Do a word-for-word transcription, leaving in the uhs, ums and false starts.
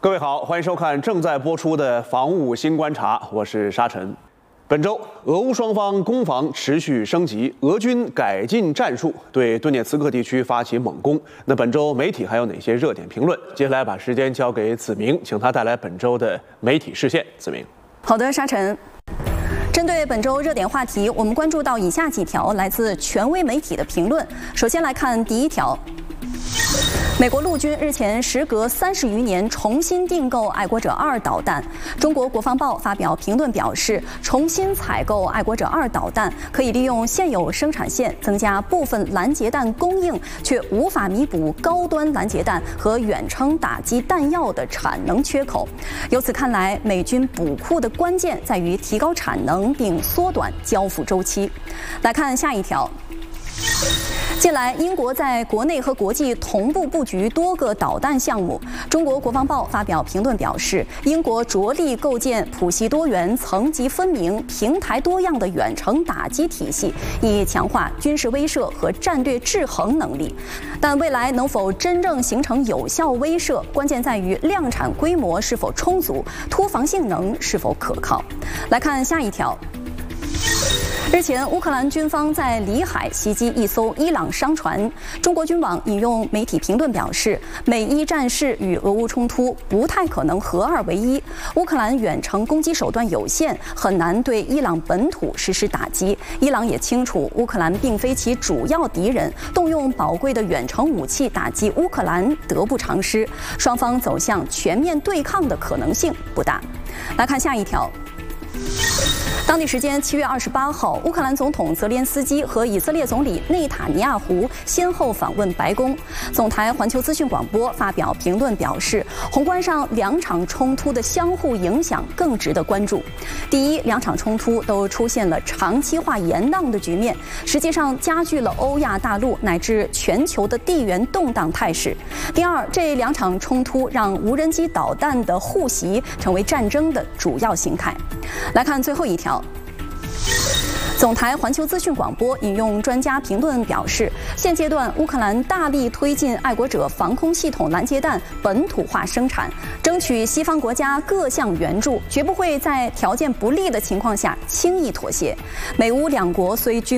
各位好，欢迎收看正在播出的《防务新观察》，我是沙尘。本周，俄乌双方攻防持续升级，俄军改进战术，对顿涅茨克地区发起猛攻。那本周媒体还有哪些热点评论？接下来把时间交给子明，请他带来本周的媒体视线。子明， 好的，沙尘。针对本周热点话题，我们关注到以下几条来自权威媒体的评论。首先来看第一条。美国陆军日前时隔三十余年重新订购爱国者二导弹。中国国防报发表评论表示，重新采购爱国者二导弹可以利用现有生产线增加部分拦截弹供应，却无法弥补高端拦截弹和远程打击弹药的产能缺口。由此看来，美军补库的关键在于提高产能并缩短交付周期。来看下一条。近来，英国在国内和国际同步布局多个导弹项目。中国国防报发表评论表示，英国着力构建谱系多元、层级分明、平台多样的远程打击体系，以强化军事威慑和战略制衡能力。但未来能否真正形成有效威慑，关键在于量产规模是否充足，突防性能是否可靠。来看下一条。日前，乌克兰军方在里海袭击一艘伊朗商船。中国军网引用媒体评论表示，美伊战事与俄乌冲突不太可能合二为一。乌克兰远程攻击手段有限，很难对伊朗本土实施打击。伊朗也清楚，乌克兰并非其主要敌人，动用宝贵的远程武器打击乌克兰得不偿失。双方走向全面对抗的可能性不大。来看下一条。当地时间七月二十八号，乌克兰总统泽连斯基和以色列总理内塔尼亚胡先后访问白宫。总台环球资讯广播发表评论表示，宏观上两场冲突的相互影响更值得关注。第一，两场冲突都出现了长期化延宕的局面，实际上加剧了欧亚大陆乃至全球的地缘动荡态势。第二，这两场冲突让无人机导弹的互袭成为战争的主要形态。来看最后一条。总台环球资讯广播引用专家评论表示，现阶段乌克兰大力推进爱国者防空系统拦截弹本土化生产，争取西方国家各项援助，绝不会在条件不利的情况下轻易妥协。美乌两国虽均